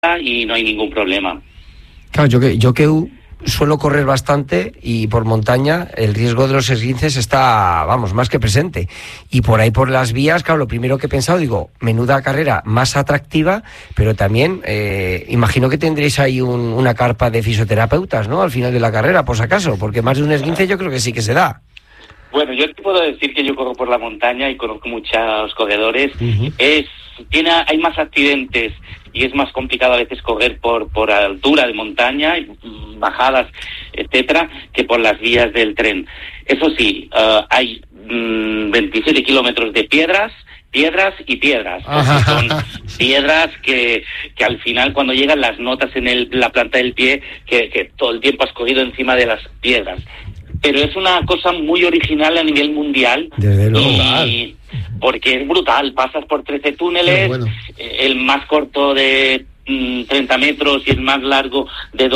y no hay ningún problema. Claro, yo que suelo correr bastante y por montaña el riesgo de los esguinces está, vamos, más que presente. Y por ahí por las vías, claro, lo primero que he pensado, digo, menuda carrera más atractiva, pero también imagino que tendréis ahí una carpa de fisioterapeutas, ¿no? Al final de la carrera, por si acaso, porque más de un esguince yo creo que sí que se da. Bueno, yo te puedo decir que yo corro por la montaña y conozco muchos corredores. Uh-huh. Hay más accidentes y es más complicado a veces correr por altura de montaña, bajadas, etcétera, que por las vías del tren. Eso sí, hay 27 kilómetros de piedras y piedras. Son piedras que al final, cuando llegan, las notas en la planta del pie, que todo el tiempo has corrido encima de las piedras. Pero es una cosa muy original a nivel mundial. Desde luego. Porque es brutal. Pasas por 13 túneles, bueno. El más corto de 30 metros y el más largo de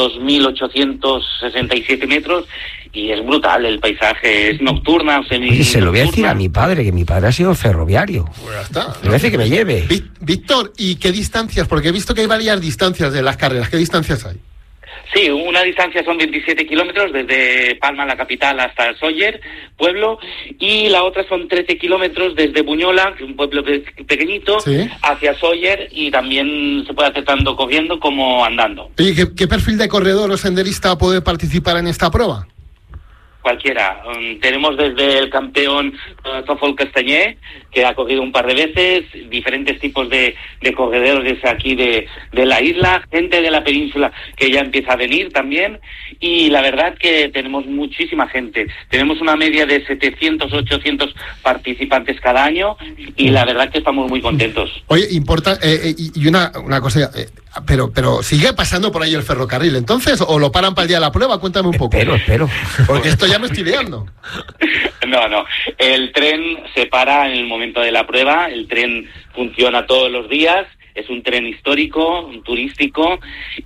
2.867 metros. Y es brutal el paisaje. Es nocturna. Oye, se lo voy a decir a mi padre, que mi padre ha sido ferroviario. Pues ya está. Le voy a decir que me lleve. Víctor, ¿y qué distancias? Porque he visto que hay varias distancias de las carreras. ¿Qué distancias hay? Sí, una distancia son 27 kilómetros desde Palma, la capital, hasta Sóller, pueblo, y la otra son 13 kilómetros desde Buñola, que es un pueblo pequeñito, ¿sí?, hacia Sóller, y también se puede hacer tanto corriendo como andando. ¿Y qué perfil de corredor o senderista puede participar en esta prueba? Cualquiera. Tenemos desde el campeón Tofol Castañé, que ha corrido un par de veces, diferentes tipos de corredores desde aquí de la isla, gente de la península que ya empieza a venir también, y la verdad que tenemos muchísima gente. Tenemos una media de 700, 800 participantes cada año, y la verdad que estamos muy contentos. Oye, importa, y una cosa, pero ¿sigue pasando por ahí el ferrocarril entonces? ¿O lo paran para el día de la prueba? Cuéntame un poco. Espero. Porque esto ya me estoy liando. No. El tren se para en el momento de la prueba. El tren funciona todos los días. Es un tren histórico, turístico.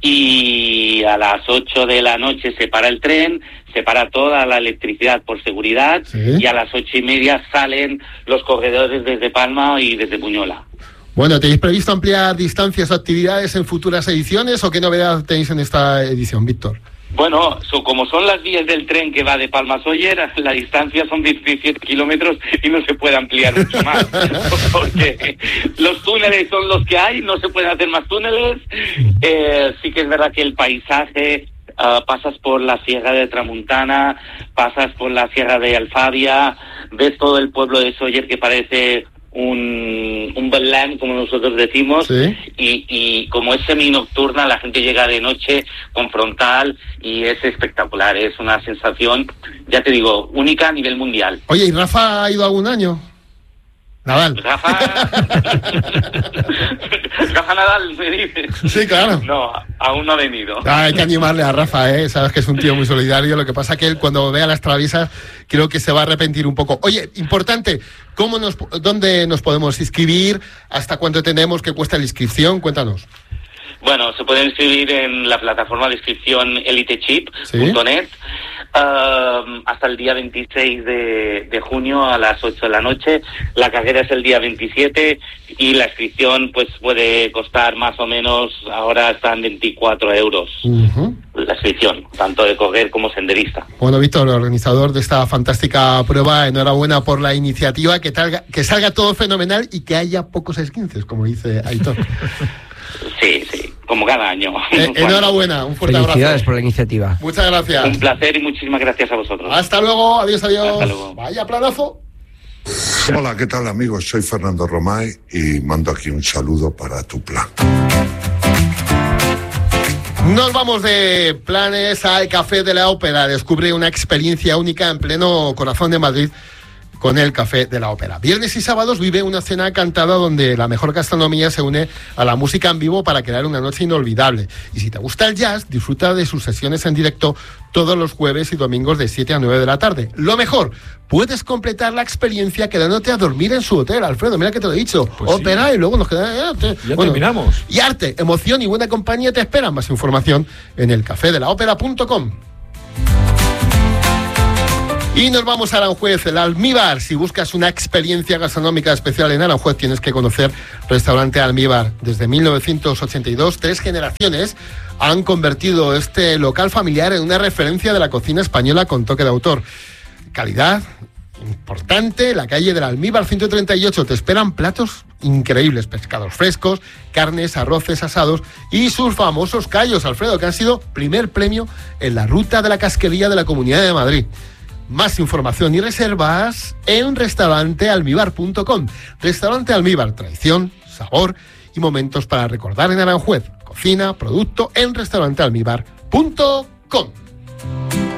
Y a las 8 de la noche se para el tren. Se para toda la electricidad por seguridad. ¿Sí? Y a las 8:30 salen los corredores desde Palma y desde Buñola. Bueno, ¿tenéis previsto ampliar distancias o actividades en futuras ediciones o qué novedad tenéis en esta edición, Víctor? Bueno, como son las vías del tren que va de Palma a Sóller, la distancia son 17 kilómetros y no se puede ampliar mucho más, porque los túneles son los que hay, no se pueden hacer más túneles. Sí que es verdad que el paisaje, pasas por la Sierra de Tramuntana, pasas por la Sierra de Alfabia, ves todo el pueblo de Sóller que parece un Belén, como nosotros decimos, ¿sí? Y como es seminocturna, la gente llega de noche con frontal y es espectacular, es una sensación, ya te digo, única a nivel mundial. Oye, ¿y Rafa ha ido algún año? Nadal. Rafa Nadal, me dices. Sí, claro. No, aún no ha venido. Hay que animarle a Rafa, sabes que es un tío muy solidario. Lo que pasa que él, cuando vea las traviesas, creo que se va a arrepentir un poco. Oye, importante, ¿dónde nos podemos inscribir? ¿Hasta cuánto tenemos? ¿Qué cuesta la inscripción? Cuéntanos. Bueno, se pueden inscribir en la plataforma de inscripción elitechip.net, ¿sí?, hasta el día 26 de junio a las 8 de la noche. La carrera es el día 27 y la inscripción pues puede costar más o menos, ahora están 24 euros. Uh-huh. La inscripción, tanto de correr como senderista. Bueno, Víctor, el organizador de esta fantástica prueba, enhorabuena por la iniciativa, que salga todo fenomenal y que haya pocos esguinces, como dice Aitor. Sí, como cada año. Enhorabuena, un fuerte abrazo. Felicidades por la iniciativa. Muchas gracias. Un placer y muchísimas gracias a vosotros. Hasta luego, adiós. Hasta luego. Vaya planazo. Hola, ¿qué tal, amigos? Soy Fernando Romay y mando aquí un saludo para tu plan. Nos vamos de planes al Café de la Ópera. Descubre una experiencia única en pleno corazón de Madrid con el Café de la Ópera. Viernes y sábados vive una cena cantada donde la mejor gastronomía se une a la música en vivo para crear una noche inolvidable. Y si te gusta el jazz, disfruta de sus sesiones en directo todos los jueves y domingos de 7 a 9 de la tarde. Lo mejor, puedes completar la experiencia quedándote a dormir en su hotel. Alfredo, mira que te lo he dicho. Pues ópera, sí. Y luego nos queda... Ya terminamos. Y arte, emoción y buena compañía te esperan. Más información en elcafedelaopera.com. Y nos vamos a Aranjuez, el Almíbar. Si buscas una experiencia gastronómica especial en Aranjuez, tienes que conocer Restaurante Almíbar. Desde 1982, 3 generaciones han convertido este local familiar en una referencia de la cocina española con toque de autor. Calidad importante, la calle del Almíbar 138. Te esperan platos increíbles, pescados frescos, carnes, arroces, asados y sus famosos callos, Alfredo, que han sido primer premio en la ruta de la casquería de la Comunidad de Madrid. Más información y reservas en restaurantealmíbar.com. Restaurante Almíbar, tradición, sabor y momentos para recordar en Aranjuez. Cocina, producto en restaurantealmíbar.com.